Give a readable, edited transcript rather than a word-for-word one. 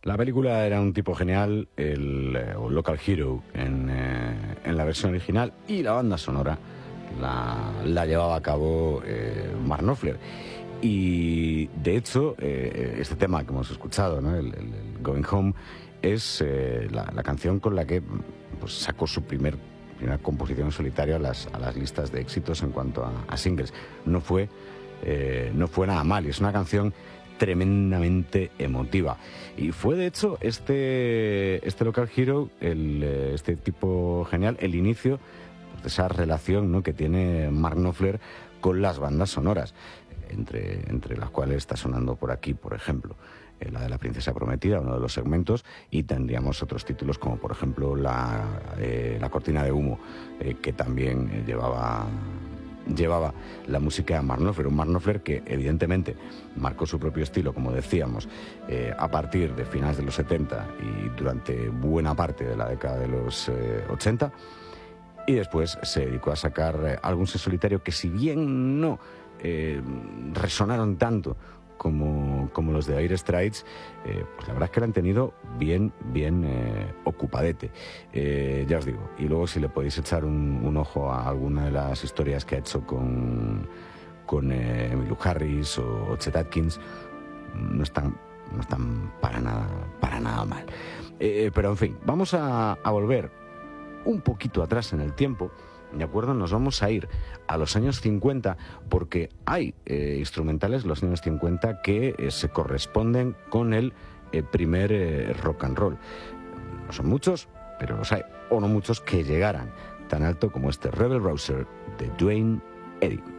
La película era un tipo genial, o Local Hero en la versión original, y la banda sonora la llevaba a cabo Mark Knopfler. Y de hecho, este tema que hemos escuchado, ¿no? el Going Home, es la canción con la que pues, sacó su primera composición en solitario a las listas de éxitos en cuanto a singles. No fue nada mal, y es una canción tremendamente emotiva. Y fue de hecho este Local Hero, este tipo genial, el inicio pues, de esa relación, ¿no? que tiene Mark Knopfler con las bandas sonoras, entre las cuales está sonando por aquí, por ejemplo, la de La Princesa Prometida, uno de los segmentos, y tendríamos otros títulos como por ejemplo la Cortina de Humo, que también llevaba la música de Mark Knopfler, un Mark Knopfler que evidentemente marcó su propio estilo, como decíamos, a partir de finales de los 70 y durante buena parte de la década de los 80, y después se dedicó a sacar álbumes en solitario que, si bien no resonaron tanto como los de Dire Straits, pues la verdad es que la han tenido bien ocupadete, ya os digo. Y luego, si le podéis echar un ojo a alguna de las historias que ha hecho con Emmylou Harris o Chet Atkins, no están para nada mal. Pero en fin, vamos a volver un poquito atrás en el tiempo, ¿de acuerdo? Nos vamos a ir a los años 50, porque hay instrumentales de los años 50 que se corresponden con el primer rock and roll. No son muchos, pero los hay, o no muchos que llegaran tan alto como este Rebel Rouser de Duane Eddy.